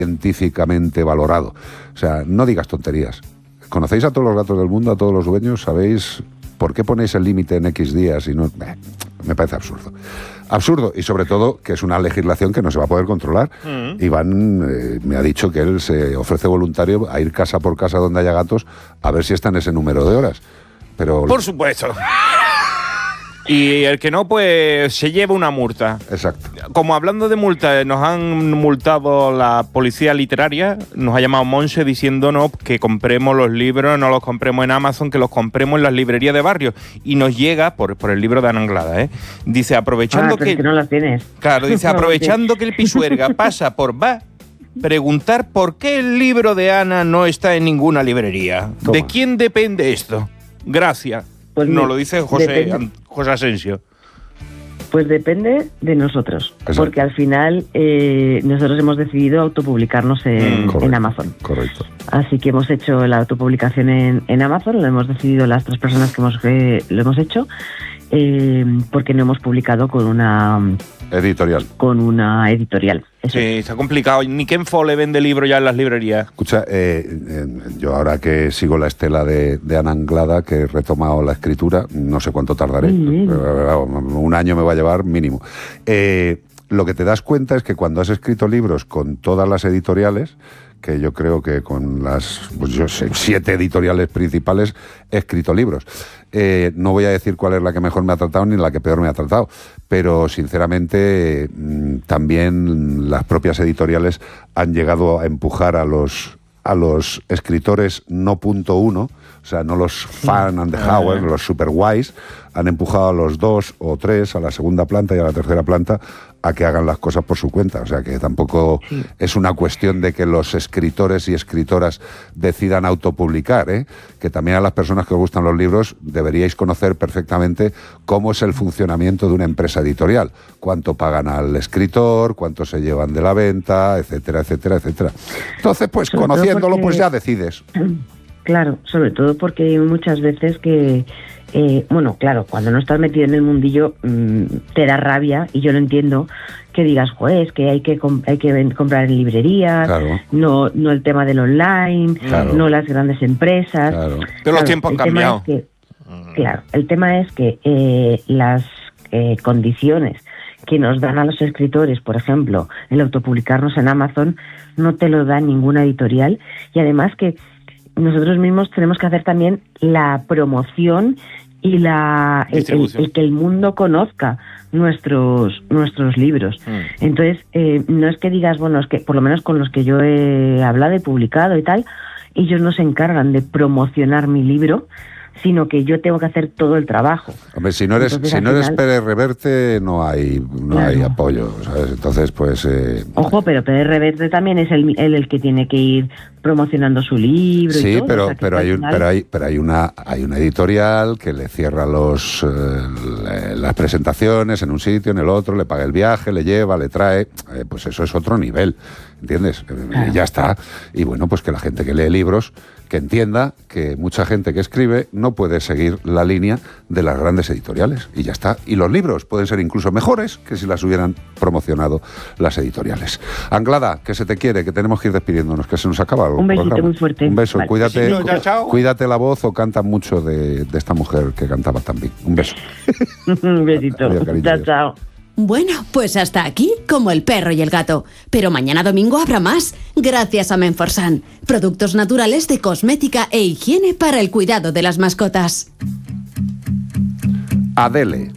científicamente valorado. O sea, no digas tonterías. ¿Conocéis a todos los gatos del mundo, a todos los dueños? ¿Sabéis por qué ponéis el límite en X días y no...? Me parece absurdo. Absurdo, y sobre todo que es una legislación que no se va a poder controlar. Iván me ha dicho que él se ofrece voluntario a ir casa por casa donde haya gatos a ver si está en ese número de horas. Pero... Por supuesto. Y el que no, pues se lleva una multa. Exacto. Como hablando de multas, nos han multado la policía literaria, nos ha llamado Monse diciéndonos que compremos los libros, no los compremos en Amazon, que los compremos en las librerías de barrio. Y nos llega, por el libro de Ana Anglada, dice, aprovechando que no las tienes. Claro, dice, aprovechando que el Pisuerga pasa por preguntar por qué el libro de Ana no está en ninguna librería. Toma. ¿De quién depende esto? Gracias. Pues nos lo dice José Asensio. Pues depende de nosotros. Exacto. Porque al final nosotros hemos decidido autopublicarnos en Amazon. Correcto. Así que hemos hecho la autopublicación en Amazon, lo hemos decidido las 3 personas que lo hemos hecho, porque no hemos publicado con una editorial. Eso. Sí, está complicado. Ni Ken Follett vende libros ya en las librerías. Escucha, yo ahora que sigo la estela de Ana Anglada, que he retomado la escritura, no sé cuánto tardaré, un año me va a llevar mínimo. Lo que te das cuenta es que cuando has escrito libros con todas las editoriales, que yo creo que con las 7 editoriales principales he escrito libros. No voy a decir cuál es la que mejor me ha tratado ni la que peor me ha tratado, pero sinceramente también las propias editoriales han llegado a empujar a los escritores no punto uno, o sea, no los fan and the hours, los super guays, han empujado a los 2 o 3 a la segunda planta y a la tercera planta a que hagan las cosas por su cuenta. O sea, que tampoco es una cuestión de que los escritores y escritoras decidan autopublicar, que también a las personas que os gustan los libros deberíais conocer perfectamente cómo es el funcionamiento de una empresa editorial, cuánto pagan al escritor, cuánto se llevan de la venta, etcétera, etcétera, etcétera. Entonces, pues sobre conociéndolo, pues ya decides. Claro, sobre todo porque hay muchas veces que, claro, cuando no estás metido en el mundillo te da rabia, y yo lo entiendo, que digas, es que hay que comprar en librerías, claro. no el tema del online, claro. no las grandes empresas. Claro. Pero los tiempos han cambiado. Claro, el tema es que las condiciones que nos dan a los escritores, por ejemplo, el autopublicarnos en Amazon, no te lo da ninguna editorial, y además que nosotros mismos tenemos que hacer también la promoción y el que el mundo conozca nuestros libros. Entonces, no es que digas, es que por lo menos con los que yo he hablado y publicado y tal, ellos no se encargan de promocionar mi libro, sino que yo tengo que hacer todo el trabajo. Hombre, si no eres Pérez Reverte, no hay apoyo, ¿sabes? Entonces, pues... Ojo, pero Pérez Reverte también es el que tiene que ir promocionando su libro. Sí, y todo, pero, o sea, pero hay una editorial que le cierra las presentaciones en un sitio, en el otro, le paga el viaje, le lleva, le trae, pues eso es otro nivel, ¿entiendes? Ya está. Y bueno, pues que la gente que lee libros, que entienda que mucha gente que escribe no puede seguir la línea de las grandes editoriales, y ya está. Y los libros pueden ser incluso mejores que si las hubieran promocionado las editoriales. Anglada, que se te quiere, que tenemos que ir despidiéndonos, que se nos acaba el Un besito programa. muy fuerte. Un beso, vale. cuídate, Chao. cuídate la voz, o canta mucho de esta mujer que cantaba tan bien. Un beso. Un besito. Adiós, cariño. Chao. Bueno, pues hasta aquí, como el perro y el gato. Pero mañana domingo habrá más, gracias a Menforsan, productos naturales de cosmética e higiene para el cuidado de las mascotas. Adele.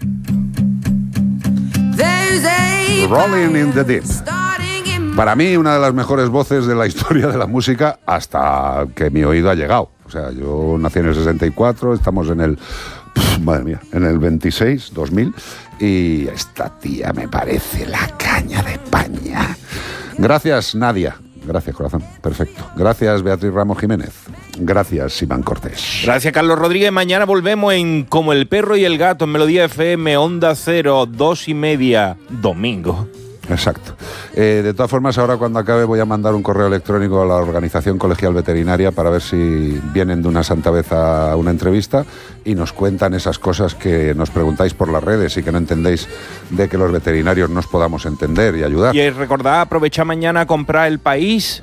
Rolling in the Deep. Para mí, una de las mejores voces de la historia de la música, hasta que mi oído ha llegado. O sea, yo nací en el 64, estamos en el... madre mía, en el 26, 2000, y esta tía me parece la caña de España. Gracias, Nadia. Gracias, corazón. Perfecto. Gracias, Beatriz Ramos Jiménez. Gracias, Iván Cortés. Gracias, Carlos Rodríguez. Mañana volvemos en Como el perro y el gato, en Melodía FM, Onda Cero, 2:30, domingo. Exacto. De todas formas, ahora cuando acabe voy a mandar un correo electrónico a la Organización Colegial Veterinaria para ver si vienen de una santa vez a una entrevista y nos cuentan esas cosas que nos preguntáis por las redes y que no entendéis de que los veterinarios nos podamos entender y ayudar. Y recordad, aprovechar mañana a comprar El País.